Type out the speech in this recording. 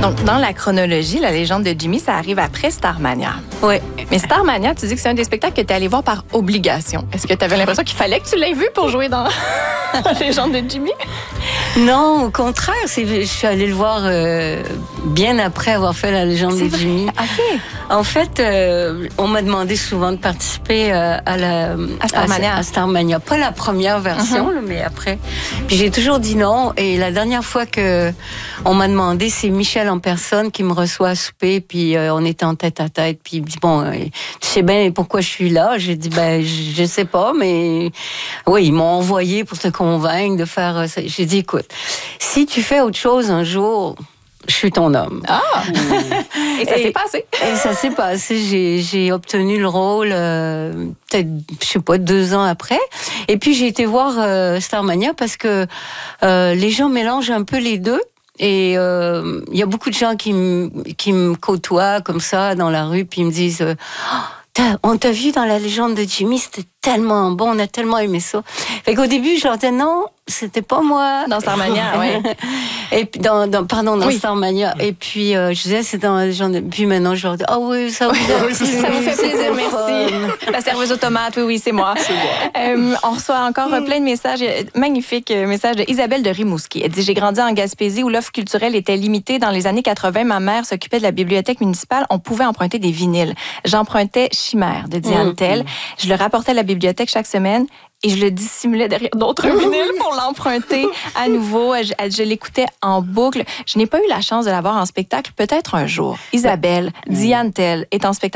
Donc, dans la chronologie, la légende de Jimmy, ça arrive après Starmania. Oui. Mais Starmania, tu dis que c'est un des spectacles que tu es allé voir par obligation. Est-ce que tu avais l'impression qu'il fallait que tu l'aies vu pour jouer dans la légende de Jimmy? Non, au contraire, je suis allée le voir bien après avoir fait la légende de Jimmy. OK. En fait, on m'a demandé souvent de participer à Starmania. Pas la première version, là, mais après. Puis j'ai toujours dit non. Et la dernière fois que on m'a demandé, c'est Michel en personne qui me reçoit à souper. Puis on était en tête à tête. Puis il me dit, bon, tu sais bien pourquoi je suis là? J'ai dit, ben, je sais pas, mais oui, ils m'ont envoyé pour te convaincre de faire ça. J'ai dit, écoute, si tu fais autre chose un jour, je suis ton homme. Ah! Et ça s'est passé. Et ça s'est passé. J'ai obtenu le rôle peut-être, je sais pas, 2 ans après. Et puis j'ai été voir Starmania parce que les gens mélangent un peu les deux. Et il y a beaucoup de gens qui me côtoient comme ça dans la rue, puis ils me disent on t'a vu dans la légende de Jimmy, c'était tellement bon, on a tellement aimé ça. Fait qu'au début, je leur disais non, c'était pas moi. Dans Starmania, oui. Et puis dans Starmania. Et puis je disais c'est dans la légende. Puis maintenant, je leur dis oui, ça vous fait plaisir, merci. La serveuse automate, oui, c'est moi. On reçoit encore plein de messages, magnifiques messages de Isabelle de Rimouski. Elle dit, j'ai grandi en Gaspésie où l'offre culturelle était limitée. Dans les années 80, ma mère s'occupait de la bibliothèque municipale. On pouvait emprunter des vinyles. J'empruntais Chimère de Diane Tell. Je le rapportais à la bibliothèque chaque semaine. Et je le dissimulais derrière d'autres vinyles pour l'emprunter à nouveau. Je l'écoutais en boucle. Je n'ai pas eu la chance de la voir en spectacle, peut-être un jour. Isabelle, Diane Tell est en spectacle